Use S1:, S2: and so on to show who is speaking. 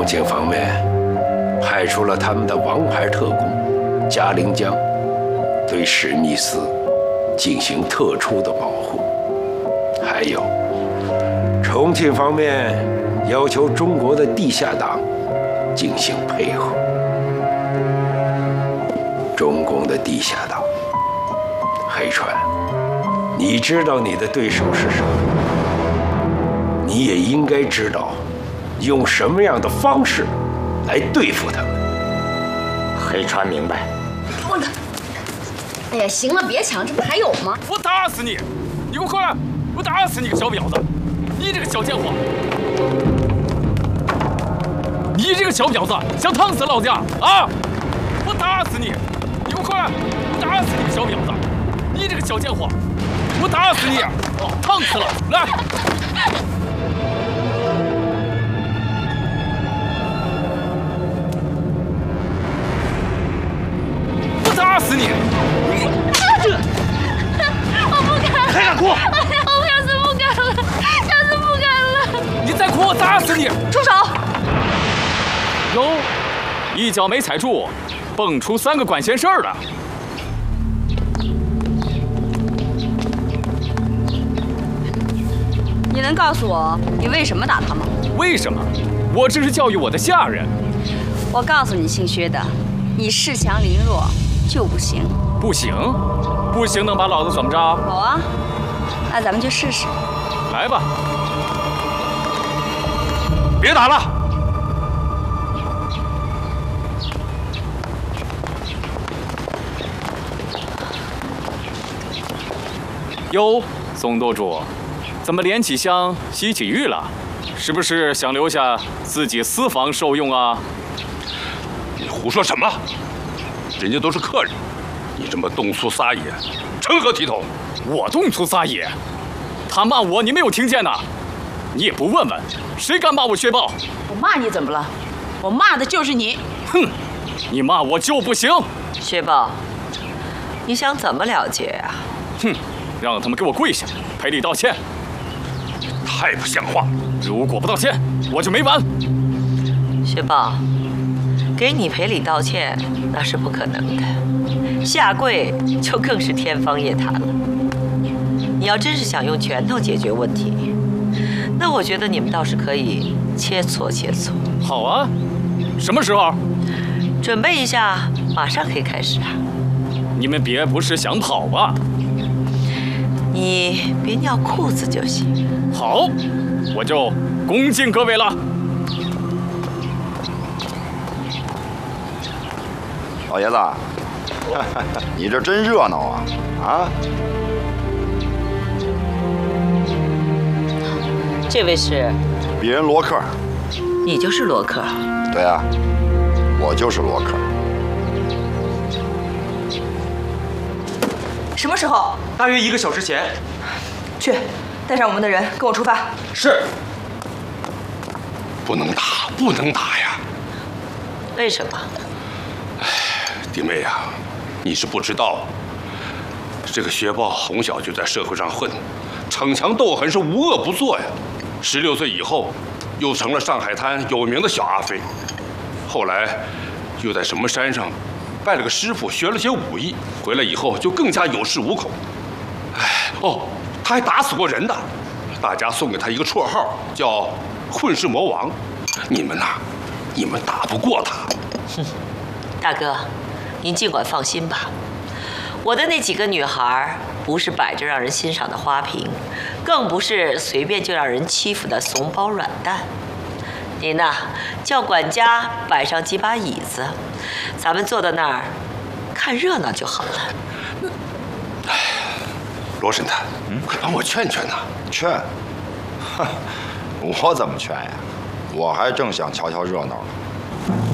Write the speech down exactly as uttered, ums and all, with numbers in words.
S1: 重庆方面派出了他们的王牌特工嘉陵江，对史密斯进行特殊的保护。还有，重庆方面要求中国的地下党进行配合。中共的地下党，黑川，你知道你的对手是什么，你也应该知道用什么样的方式来对付他们。
S2: 黑川明白。
S3: 我靠！哎呀，行了，别抢，这不还有吗？
S4: 我打死你！你给我过来！我打死你个小婊子！你这个小贱货！你这个小婊子，想烫死老子呀？啊！我打死你！你给我过来！我打死你个小婊子！你这个小贱货！我打死你！哦，烫死了！来！我打死你！你！
S3: 我不敢！
S4: 还敢哭！
S3: 我下次不敢了，下次不敢了！
S4: 你再哭，我打死你！
S3: 住手！
S4: 哟，一脚没踩住，蹦出三个管闲事儿的。
S3: 你能告诉我你为什么打他吗？
S4: 为什么？我这是教育我的下人。
S3: 我告诉你，姓薛的，你恃强凌弱就不行。
S4: 不行，不行，能把老子怎么着？
S3: 好啊，那咱们就试试。
S4: 来吧。别打了。哟，宋舵主，怎么敛起香吸起玉了？是不是想留下自己私房受用啊？
S5: 你胡说什么？人家都是客人，你这么动粗撒野，成何体统？
S4: 我动粗撒野？他骂我，你没有听见呐？你也不问问，谁敢骂我薛豹？
S6: 我骂你怎么了？我骂的就是你。
S4: 哼，你骂我就不行。
S7: 薛豹，你想怎么了结呀？
S4: 哼，让他们给我跪下，赔礼道歉。
S5: 太不像话！
S4: 如果不道歉，我就没完。
S7: 薛豹，给你赔礼道歉那是不可能的，下跪就更是天方夜谭了。你要真是想用拳头解决问题，那我觉得你们倒是可以切磋切磋。
S4: 好啊，什么时候？
S7: 准备一下，马上可以开始啊。
S4: 你们别不是想跑吧？
S7: 你别尿裤子就行。
S4: 好，我就恭敬各位了。
S8: 老爷子，你这真热闹啊！啊！
S7: 这位是
S8: 鄙人罗克。
S7: 你就是罗克？
S8: 对啊，我就是罗克。
S9: 什么时候？
S10: 大约一个小时前。
S9: 去，带上我们的人，跟我出发。
S10: 是。
S5: 不能打，不能打呀！
S7: 为什么？
S5: 哎，弟妹呀，你是不知道，这个薛豹从小就在社会上混，逞强斗狠是无恶不作呀。十六岁以后，又成了上海滩有名的小阿飞，后来又在什么山上拜了个师傅，学了些武艺，回来以后就更加有恃无恐。哎，哦，他还打死过人的，大家送给他一个绰号叫“混世魔王”。你们呐，你们打不过他。
S7: 哼，大哥，您尽管放心吧。我的那几个女孩不是摆着让人欣赏的花瓶，更不是随便就让人欺负的怂包软蛋。您呐，叫管家摆上几把椅子，咱们坐到那儿看热闹就好了。
S5: 哎，罗神探，嗯，快帮我劝劝呐！
S8: 劝？哼，我怎么劝呀？我还正想瞧瞧热闹呢。